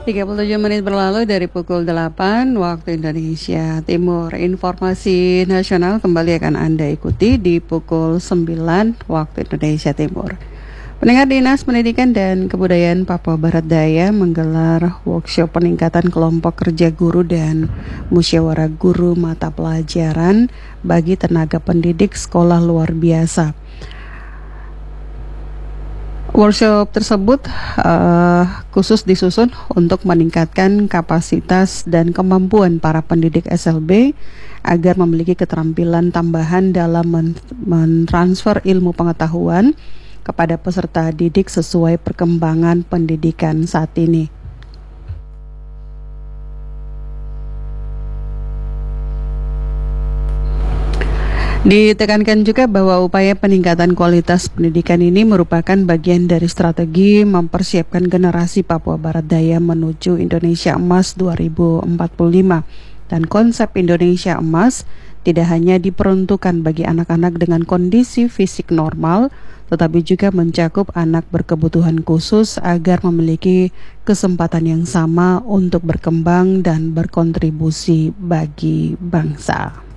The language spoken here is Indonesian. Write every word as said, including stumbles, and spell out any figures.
tiga puluh tujuh menit berlalu dari pukul delapan waktu Indonesia Timur. Informasi nasional kembali akan Anda ikuti di pukul sembilan waktu Indonesia Timur. Pendengar, Dinas Pendidikan dan Kebudayaan Papua Barat Daya menggelar workshop peningkatan kelompok kerja guru dan musyawarah guru mata pelajaran bagi tenaga pendidik sekolah luar biasa. Workshop tersebut uh, khusus disusun untuk meningkatkan kapasitas dan kemampuan para pendidik S L B agar memiliki keterampilan tambahan dalam men- mentransfer ilmu pengetahuan kepada peserta didik sesuai perkembangan pendidikan saat ini. Ditekankan juga bahwa upaya peningkatan kualitas pendidikan ini merupakan bagian dari strategi mempersiapkan generasi Papua Barat Daya menuju Indonesia Emas dua ribu empat puluh lima. Dan konsep Indonesia Emas tidak hanya diperuntukkan bagi anak-anak dengan kondisi fisik normal, tetapi juga mencakup anak berkebutuhan khusus agar memiliki kesempatan yang sama untuk berkembang dan berkontribusi bagi bangsa.